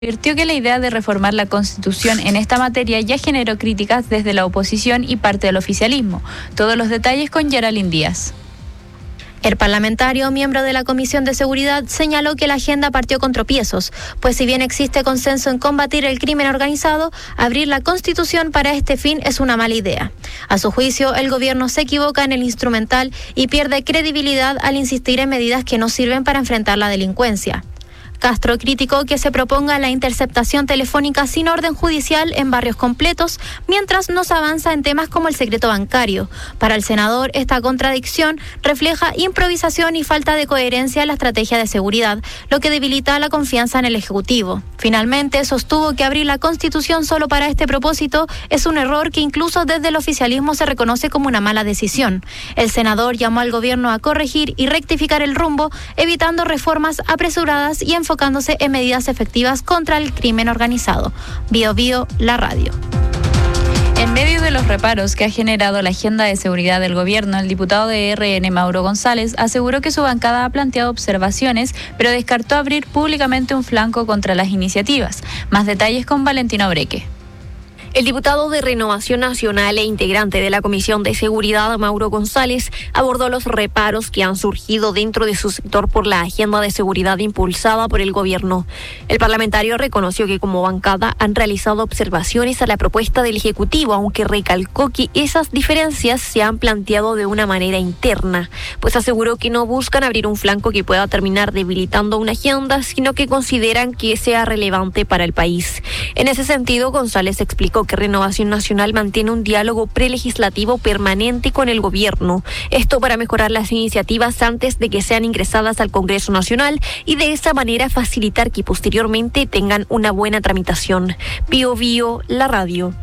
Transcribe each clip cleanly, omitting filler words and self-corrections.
advirtió que la idea de reformar la Constitución en esta materia ya generó críticas desde la oposición y parte del oficialismo. Todos los detalles con Geraldine Díaz. El parlamentario, miembro de la Comisión de Seguridad, señaló que la agenda partió con tropiezos, pues si bien existe consenso en combatir el crimen organizado, abrir la Constitución para este fin es una mala idea. A su juicio, el gobierno se equivoca en el instrumental y pierde credibilidad al insistir en medidas que no sirven para enfrentar la delincuencia. Castro criticó que se proponga la interceptación telefónica sin orden judicial en barrios completos, mientras no se avanza en temas como el secreto bancario. Para el senador, esta contradicción refleja improvisación y falta de coherencia en la estrategia de seguridad, lo que debilita la confianza en el Ejecutivo. Finalmente, sostuvo que abrir la Constitución solo para este propósito es un error que incluso desde el oficialismo se reconoce como una mala decisión. El senador llamó al gobierno a corregir y rectificar el rumbo, evitando reformas apresuradas y enfocándose en medidas efectivas contra el crimen organizado. Bio Bio, la radio. En medio de los reparos que ha generado la agenda de seguridad del gobierno, el diputado de RN, Mauro González, aseguró que su bancada ha planteado observaciones, pero descartó abrir públicamente un flanco contra las iniciativas. Más detalles con Valentino Breque. El diputado de Renovación Nacional e integrante de la Comisión de Seguridad, Mauro González, abordó los reparos que han surgido dentro de su sector por la agenda de seguridad impulsada por el gobierno. El parlamentario reconoció que como bancada han realizado observaciones a la propuesta del Ejecutivo, aunque recalcó que esas diferencias se han planteado de una manera interna, pues aseguró que no buscan abrir un flanco que pueda terminar debilitando una agenda, sino que consideran que sea relevante para el país. En ese sentido, González explicó que Renovación Nacional mantiene un diálogo prelegislativo permanente con el gobierno. Esto para mejorar las iniciativas antes de que sean ingresadas al Congreso Nacional y de esa manera facilitar que posteriormente tengan una buena tramitación. Bio Bio, la radio.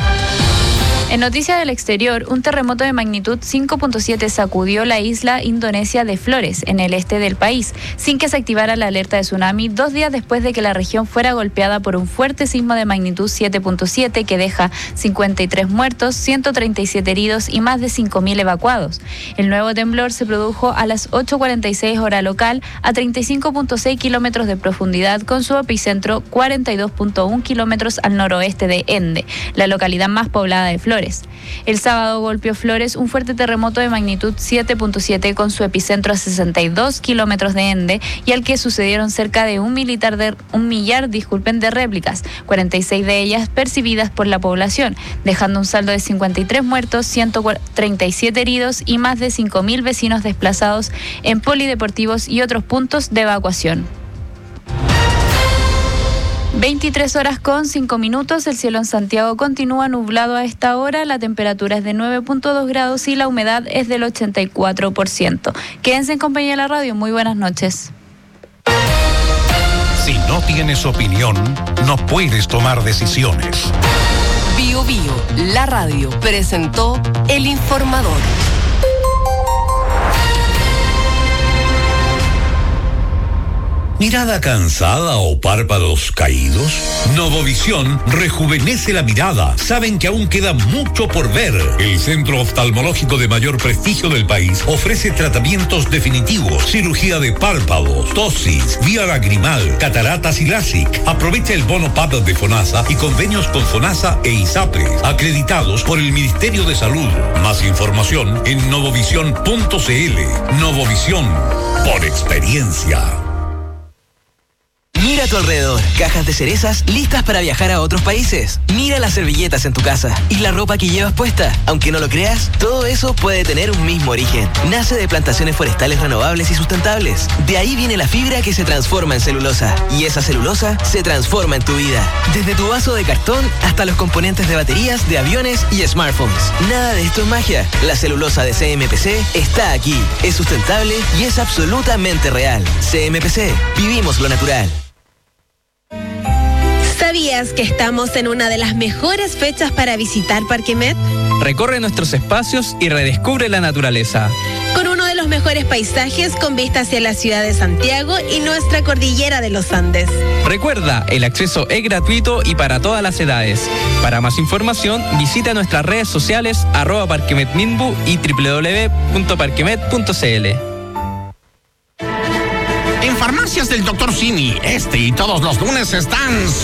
En noticias del exterior, un terremoto de magnitud 5.7 sacudió la isla indonesia de Flores, en el este del país, sin que se activara la alerta de tsunami 2 días después de que la región fuera golpeada por un fuerte sismo de magnitud 7.7 que deja 53 muertos, 137 heridos y más de 5.000 evacuados. El nuevo temblor se produjo a las 8:46 hora local a 35.6 kilómetros de profundidad, con su epicentro 42.1 kilómetros al noroeste de Ende, la localidad más poblada de Flores. El sábado golpeó Flores un fuerte terremoto de magnitud 7.7 con su epicentro a 62 kilómetros de Ende y al que sucedieron cerca de un millar de réplicas, 46 de ellas percibidas por la población, dejando un saldo de 53 muertos, 137 heridos y más de 5.000 vecinos desplazados en polideportivos y otros puntos de evacuación. 23:05, el cielo en Santiago continúa nublado a esta hora, la temperatura es de 9.2 grados y la humedad es del 84%. Quédense en compañía de la radio, muy buenas noches. Si no tienes opinión, no puedes tomar decisiones. Bio Bio, la radio, presentó El Informador. ¿Mirada cansada o párpados caídos? Novovisión rejuvenece la mirada. Saben que aún queda mucho por ver. El centro oftalmológico de mayor prestigio del país ofrece tratamientos definitivos, cirugía de párpados, tosis, vía lagrimal, cataratas y LASIK. Aprovecha el bono PAP de FONASA y convenios con FONASA e ISAPRE, acreditados por el Ministerio de Salud. Más información en novovision.cl. Novovisión, por experiencia. Mira a tu alrededor, cajas de cerezas listas para viajar a otros países. Mira las servilletas en tu casa y la ropa que llevas puesta. Aunque no lo creas, todo eso puede tener un mismo origen. Nace de plantaciones forestales renovables y sustentables. De ahí viene la fibra que se transforma en celulosa. Y esa celulosa se transforma en tu vida. Desde tu vaso de cartón hasta los componentes de baterías, de aviones y smartphones. Nada de esto es magia. La celulosa de CMPC está aquí. Es sustentable y es absolutamente real. CMPC, vivimos lo natural. ¿Sabías que estamos en una de las mejores fechas para visitar Parque Met? Recorre nuestros espacios y redescubre la naturaleza. Con uno de los mejores paisajes con vista hacia la ciudad de Santiago y nuestra cordillera de los Andes. Recuerda, el acceso es gratuito y para todas las edades. Para más información, visita nuestras redes sociales @parquemetminbu y www.parquemet.cl. Farmacias del Dr. Simi, este y todos los lunes están